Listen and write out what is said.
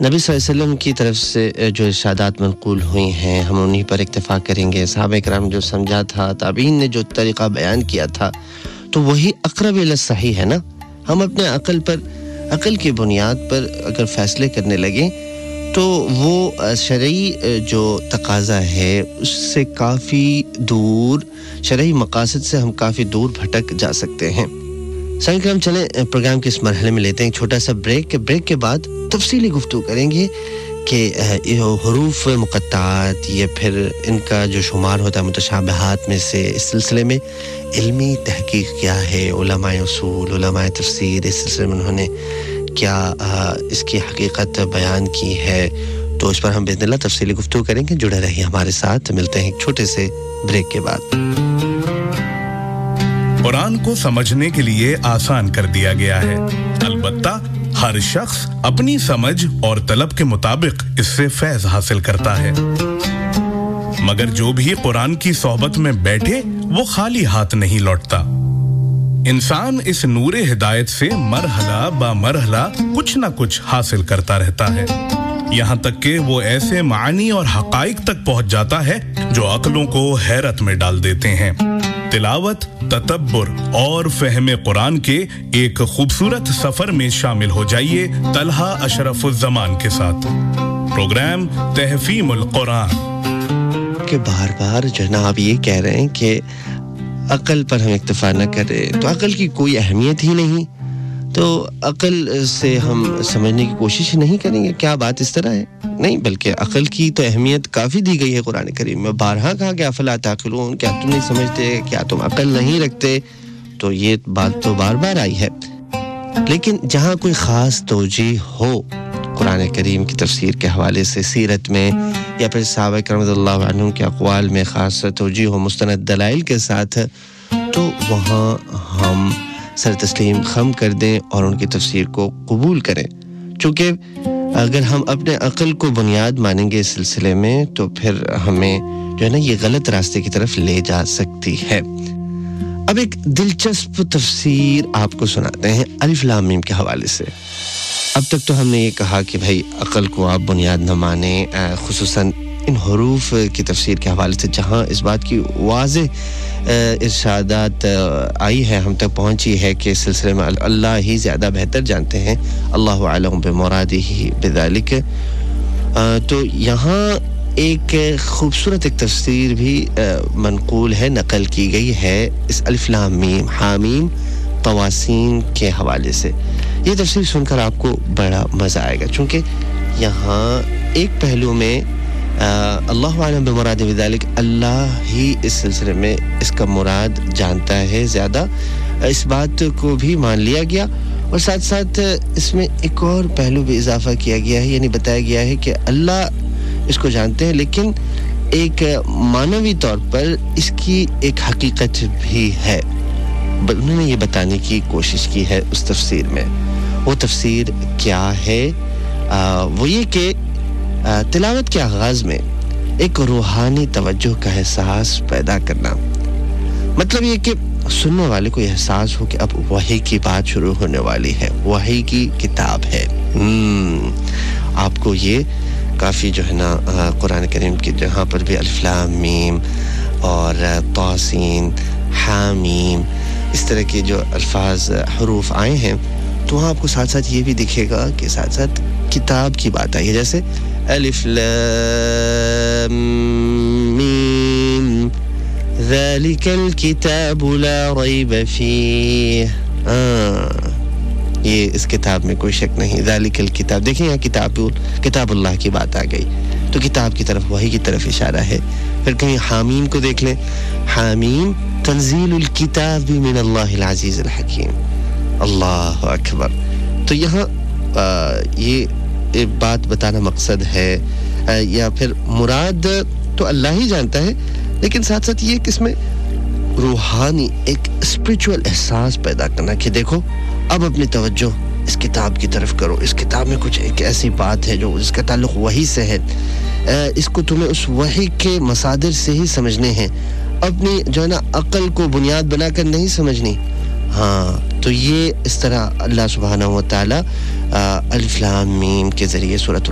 नबी सल्लल्लाहु अलैहि वसल्लम की तरफ से जो इरशादात मनक़ूल हुई हैं हम उन्हीं पर इक्तिफा करेंगे। सहाबा किराम जो समझा था, ताबीन ने जो तरीक़ा बयान किया था, तो वही अक़रब इला सही है ना। हम अपने अक़ल की बुनियाद पर अगर फ़ैसले करने लगें तो वो शरई जो तकाज़ा है उससे काफ़ी दूर, शरई मक़ासद से हम काफ़ी दूर भटक जा सकते हैं। साईं हम चलें प्रोग्राम के इस मरहले में लेते हैं एक छोटा सा ब्रेक के बाद तफसीली गुफ्तगू करेंगे कि हरूफ मुक़त्तात या फिर इनका जो शुमार होता है मुतशाबिहात में से, इस सिलसिले में इल्मी तहकीक क्या है, उलमाए उसूल, उलमाए तफसीर इस सिलसिले में उन्होंने क्या इसकी हकीकत बयान की है। तो इस पर हम बिस्मिल्लाह तफसीली गुफ्तगू करेंगे। जुड़े रहिए हमारे साथ। मिलते हैं एक छोटे से ब्रेक के बाद। कुरान को समझने के लिए आसान कर दिया गया है, अलबत्ता हर शख्स अपनी समझ और तलब के मुताबिक इससे फैज़ हासिल करता है। मगर जो भी कुरान की सोहबत में बैठे वो खाली हाथ नहीं लौटता। इंसान इस नूरे हिदायत से मरहला बा मरहला कुछ न कुछ हासिल करता रहता है, यहाँ तक कि वो ऐसे मानी और हकाइक तक पहुंच जाता है जो अक्लों को हैरत में डाल देते हैं। तिलावत, तदब्बुर और फ़हम कुरान के एक खूबसूरत सफर में शामिल हो जाइए तलहा अशरफुज़्ज़मान के साथ। प्रोग्राम तहफ़ीमुल कुरान के बार-बार जनाब ये कह रहे हैं कि अक़ल पर हम इक्तिफा न करें तो अक़ल की कोई अहमियत ही नहीं, तो अक़ल से हम समझने की कोशिश ही नहीं करेंगे। क्या बात इस तरह है? नहीं, बल्कि अक़ल की तो अहमियत काफ़ी दी गई है कुरान करीम में। बारहा कहा कि अफ़ला ताक़िलून, क्या तुम नहीं समझते, क्या तुम अक़ल नहीं रखते? तो ये बात तो बार-बार आई है। लेकिन जहाँ कोई ख़ास तौजीह हो कुरान करीम की तफसीर के हवाले से, सीरत में या फिर सहाबा किराम रज़ियल्लाहु अन्हुम के अक़वाल में ख़ास तौजीह हो मुस्तनद दलाइल के साथ, तो वहाँ हम सर तस्लीम खम कर दें और उनकी तफसीर को कबूल करें। चूँकि अगर हम अपने अक़ल को बुनियाद मानेंगे इस सिलसिले में तो फिर हमें जो है ना ये गलत रास्ते की तरफ ले जा सकती है। अब एक दिलचस्प तफसीर आपको सुनाते हैं अलिफ लाम मीम के हवाले से। अब तक तो हमने ये कहा कि भाई अक़ल को आप बुनियाद न माने, खुसूसन इन हरूफ की तफसीर के हवाले से जहाँ इस बात की वाज़ेह इरशादात आई है, हम तक पहुँची है कि इस सिलसिले में अल्लाह ही ज़्यादा बेहतर जानते हैं, अल्लाहु अअलम बिमुरादिही बिज़ालिक। तो यहाँ एक खूबसूरत एक तफसीर भी मनक़ूल है, नक़ल की गई है इस अलिफ लाम मीम हामीम तवासीन के हवाले से। ये तफसीर सुनकर आपको बड़ा मज़ा आएगा, चूँकि यहाँ एक पहलू में अल्लाहु अअलम बिमुरादिही बिज़ालिक, अल्लाह ही इस सिलसिले में इसका मुराद जानता है ज़्यादा, इस बात को भी मान लिया गया। और साथ साथ इसमें एक और पहलू भी इजाफा किया गया है, यानी बताया गया है कि अल्लाह इसको जानते हैं, लेकिन एक मानवी तौर पर इसकी एक हकीकत भी है। उन्होंने ये बताने की कोशिश की है उस तफसीर में। वो तफसीर क्या है? वो ये कि तिलावत के आगाज़ में एक रूहानी तवज्जो का एहसास पैदा करना, मतलब ये कि सुनने वाले को एहसास हो कि अब वही की बात शुरू होने वाली है, वही की किताब है। आपको ये काफ़ी जो है ना कुरान करीम की जहाँ पर भी अलिफ लाम मीम और तासीन हामीम इस तरह के जो अल्फाज हरूफ आए हैं, तो वहाँ आपको साथ साथ ये भी दिखेगा कि साथ साथ किताब की बात आई है, जैसे अलिफ लाम मीम ज़ालिकल किताबु ला रैब फीह। ये इस किताब में कोई शक नहीं, ज़ालिकल किताब। देखिए यहाँ किताबुल्लाह की बात आ गई, तो किताब की तरफ, वही की तरफ इशारा है। फिर कहीं हामीम को देख लें, हामीम तंज़ीलुल किताबि मिनल्लाहिल अज़ीज़िल हकीम। अल्लाहु अकबर। तो यहाँ ये बात बताना मकसद है, या फिर मुराद तो अल्लाह ही जानता है, लेकिन साथ साथ ये किसमें रूहानी एक स्पिरिचुअल एहसास पैदा करना कि देखो अब अपनी तवज्जो इस किताब की तरफ करो, इस किताब में कुछ एक ऐसी बात है जो इसका ताल्लुक वही से है, इसको तुम्हें उस वही के मसादिर से ही समझने हैं, अपनी जो है ना अक्ल को बुनियाद बनाकर नहीं समझनी। हाँ, तो ये इस तरह अल्लाह सुब्हानहू व तआला अलिफ लाम मीम के ज़रिए सूरत